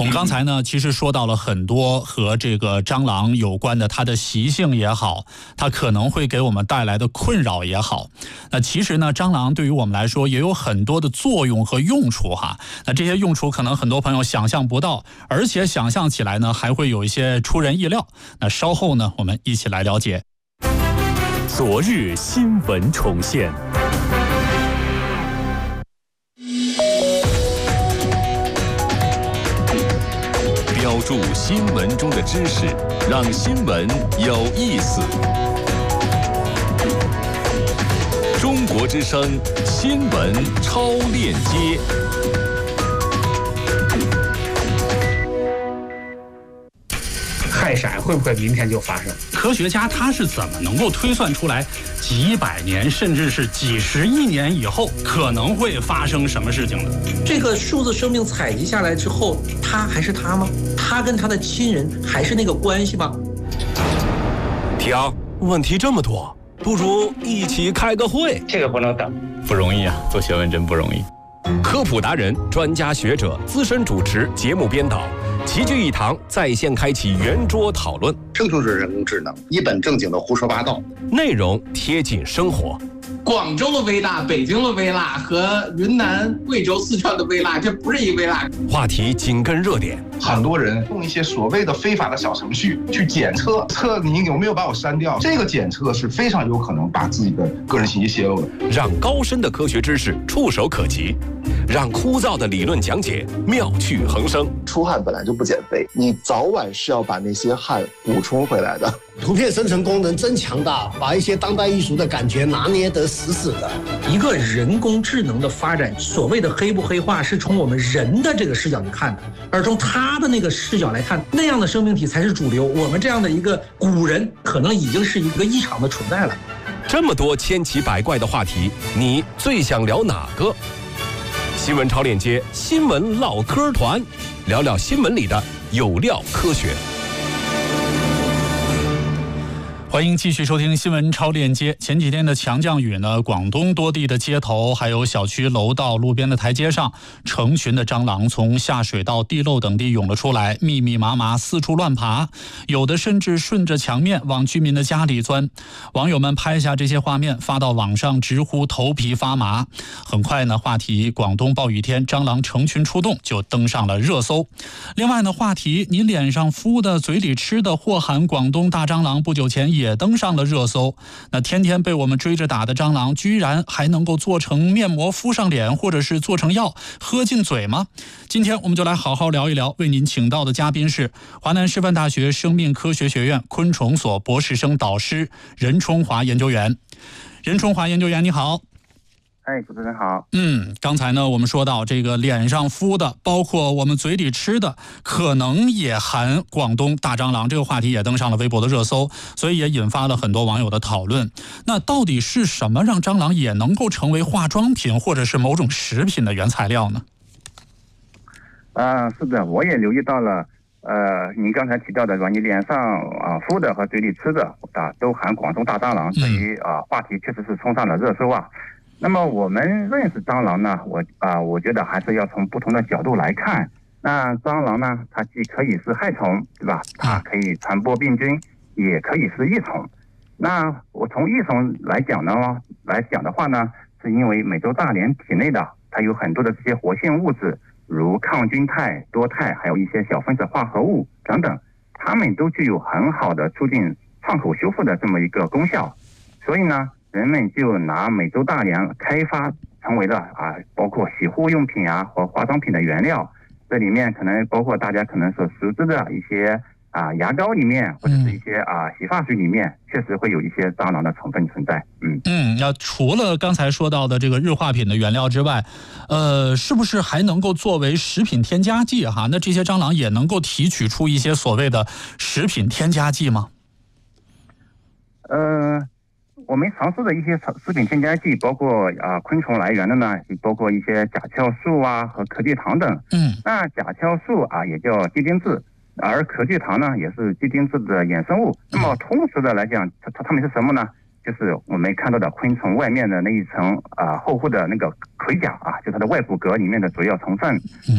们刚才呢，其实说到了很多和这个蟑螂有关的，它的习性也好，它可能会给我们带来的困扰也好。那其实呢，蟑螂对于我们来说也有很多的作用和用处哈。那这些用处可能很多朋友想象不到，而且想象起来呢，还会有一些出人意料。那稍后呢，我们一起来了解。 昨日新闻重现。标注新闻中的知识，让新闻有意思。中国之声新闻超链接。 氦闪会不会明天就发生？ 科学家他是怎么能够推算出来几百年甚至是几十亿年以后可能会发生什么事情的？ 这个数字生命采集下来之后，他还是他吗？他跟他的亲人还是那个关系吗？ 条，问题这么多，不如一起开个会。 这个不能等， 不容易啊，做学问真不容易。 科普达人、专家学者、资深主持、节目编导齐聚一堂，在线开启圆桌讨论。 这就是人工智能，一本正经的胡说八道， 内容贴近生活。 广州的微辣、北京的微辣和云南、贵州、四川的微辣，这不是一微辣。 话题紧跟热点。 很多人用一些所谓的非法的小程序去检测你有没有把我删掉，这个检测是非常有可能把自己的个人信息泄露的。 让高深的科学知识触手可及，让枯燥的理论讲解妙趣横生。 出汗本来就不减肥，你早晚是要把那些汗补充回来的。 图片生成功能真强大，把一些当代艺术的感觉拿捏得死死的。 一个人工智能的发展，所谓的黑不黑化是从我们人的这个视角去看的，而从他的那个视角来看，那样的生命体才是主流。我们这样的一个古人，可能已经是一个异常的存在了。 这么多千奇百怪的话题，你最想聊哪个？新闻超链接，新闻唠嗑团，聊聊新闻里的有料科学。 欢迎继续收听新闻超链接。前几天的强降雨呢，广东多地的街头还有小区楼道路边的台阶上，成群的蟑螂从下水道、地漏等地涌了出来，密密麻麻四处乱爬，有的甚至顺着墙面往居民的家里钻。网友们拍下这些画面发到网上，直呼头皮发麻。很快呢，话题广东暴雨天蟑螂成群出动就登上了热搜。另外呢，话题你脸上敷的嘴里吃的或喊广东大蟑螂不久前也登上了热搜。那天天被我们追着打的蟑螂，居然还能够做成面膜敷上脸，或者是做成药喝进嘴吗？今天我们就来好好聊一聊。为您请到的嘉宾是华南师范大学生命科学学院昆虫所博士生导师任冲华研究员。任冲华研究员，你好。 主持人好。 刚才呢我们说到这个脸上敷的，包括我们嘴里吃的，可能也含广东大蟑螂，这个话题也登上了微博的热搜，所以也引发了很多网友的讨论。那到底是什么让蟑螂也能够成为化妆品或者是某种食品的原材料呢？ 是的，我也留意到了。您刚才提到的，说你脸上敷的和嘴里吃的都含广东大蟑螂，所以话题确实是冲上了热搜啊。那么我们认识蟑螂呢，我觉得还是要从不同的角度来看。那蟑螂呢，它既可以是害虫，对吧？它可以传播病菌，也可以是益虫。那我从益虫来讲的话呢，是因为美洲大蠊体内的它有很多的这些活性物质，如抗菌肽、多肽，还有一些小分子化合物等等，它们都具有很好的促进创口修复的这么一个功效。所以呢，人们就拿美洲大蠊开发成为了包括洗护用品和化妆品的原料。这里面可能包括大家可能所熟知的一些牙膏里面，或者是一些洗发水里面，确实会有一些蟑螂的成分存在。 那除了刚才说到的这个日化品的原料之外，是不是还能够作为食品添加剂哈？那这些蟑螂也能够提取出一些所谓的食品添加剂吗？ 我们尝试的一些食品添加剂，包括昆虫来源的呢，包括一些甲壳素和壳聚糖等。那甲壳素也叫鸡丁质，而壳聚糖呢也是鸡丁质的衍生物。那么通俗的来讲，它们是什么呢？就是我们看到的昆虫外面的那一层厚厚的那个盔甲就是它的外骨骼里面的主要成分。